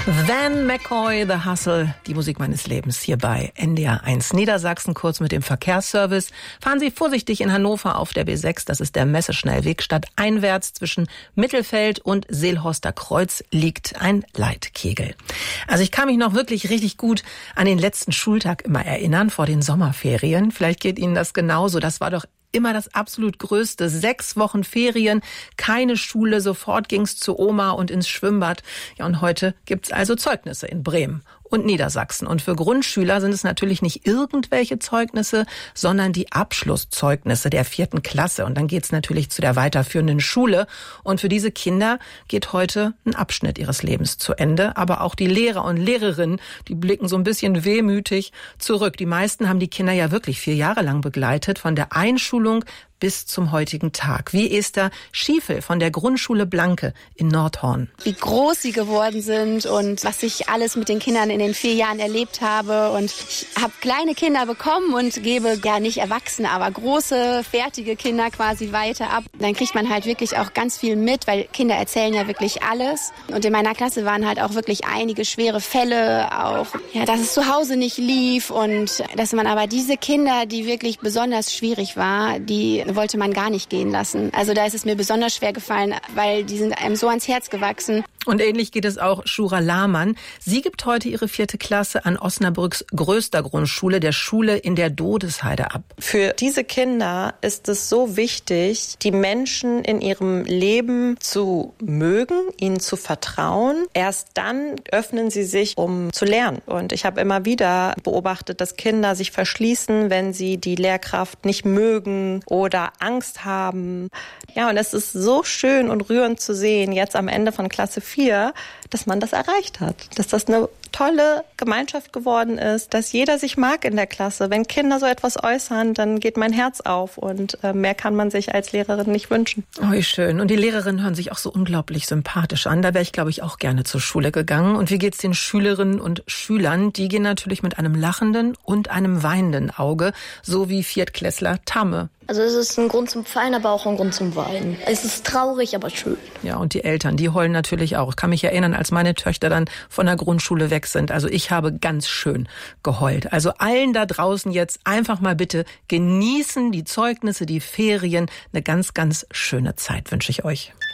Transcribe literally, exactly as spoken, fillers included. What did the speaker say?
Van McCoy, The Hustle, die Musik meines Lebens hier bei N D R eins Niedersachsen. Kurz mit dem Verkehrsservice. Fahren Sie vorsichtig in Hannover auf der B sechs, das ist der Messeschnellweg. Stadteinwärts zwischen Mittelfeld und Seelhorster Kreuz liegt ein Leitkegel. Also ich kann mich noch wirklich richtig gut an den letzten Schultag immer erinnern, vor den Sommerferien. Vielleicht geht Ihnen das genauso. Das war doch immer das absolut Größte. Sechs Wochen Ferien, keine Schule, sofort ging's zu Oma und ins Schwimmbad. Ja, und heute gibt's also Zeugnisse in Bremen und Niedersachsen. Und für Grundschüler sind es natürlich nicht irgendwelche Zeugnisse, sondern die Abschlusszeugnisse der vierten Klasse. Und dann geht's natürlich zu der weiterführenden Schule. Und für diese Kinder geht heute ein Abschnitt ihres Lebens zu Ende. Aber auch die Lehrer und Lehrerinnen, die blicken so ein bisschen wehmütig zurück. Die meisten haben die Kinder ja wirklich vier Jahre lang begleitet, von der Einschulung bis zum heutigen Tag. Wie Esther Schiefel von der Grundschule Blanke in Nordhorn. Wie groß sie geworden sind und was ich alles mit den Kindern in den vier Jahren erlebt habe. Und ich habe kleine Kinder bekommen und gebe ja nicht Erwachsene, aber große, fertige Kinder quasi weiter ab. Dann kriegt man halt wirklich auch ganz viel mit, weil Kinder erzählen ja wirklich alles. Und in meiner Klasse waren halt auch wirklich einige schwere Fälle, auch ja, dass es zu Hause nicht lief und dass man aber diese Kinder, die wirklich besonders schwierig war, die wollte man gar nicht gehen lassen. Also da ist es mir besonders schwer gefallen, weil die sind einem so ans Herz gewachsen. Und ähnlich geht es auch Shura Lahmann. Sie gibt heute ihre vierte Klasse an Osnabrücks größter Grundschule, der Schule in der Dodesheide, ab. Für diese Kinder ist es so wichtig, die Menschen in ihrem Leben zu mögen, ihnen zu vertrauen. Erst dann öffnen sie sich, um zu lernen. Und ich habe immer wieder beobachtet, dass Kinder sich verschließen, wenn sie die Lehrkraft nicht mögen oder Angst haben. Ja, und es ist so schön und rührend zu sehen, jetzt am Ende von Klasse vier, dass man das erreicht hat. Dass das eine tolle Gemeinschaft geworden ist, dass jeder sich mag in der Klasse. Wenn Kinder so etwas äußern, dann geht mein Herz auf und äh, mehr kann man sich als Lehrerin nicht wünschen. Oh, wie schön. Und die Lehrerinnen hören sich auch so unglaublich sympathisch an. Da wäre ich, glaube ich, auch gerne zur Schule gegangen. Und wie geht's den Schülerinnen und Schülern? Die gehen natürlich mit einem lachenden und einem weinenden Auge, so wie Viertklässler Tamme. Also es ist ein Grund zum Feiern, aber auch ein Grund zum Weinen. Es ist traurig, aber schön. Ja, und die Eltern, die heulen natürlich auch. Ich kann mich erinnern, als meine Töchter dann von der Grundschule weg sind. Also ich habe ganz schön geheult. Also allen da draußen jetzt einfach mal bitte genießen die Zeugnisse, die Ferien. Eine ganz, ganz schöne Zeit wünsche ich euch.